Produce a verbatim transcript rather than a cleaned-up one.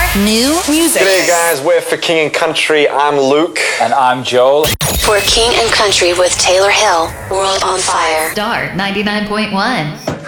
New music. G'day guys, we're for King and Country. I'm Luke. And I'm Joel. For King and Country with Taylor Hill, World on Fire. Star ninety-nine point one.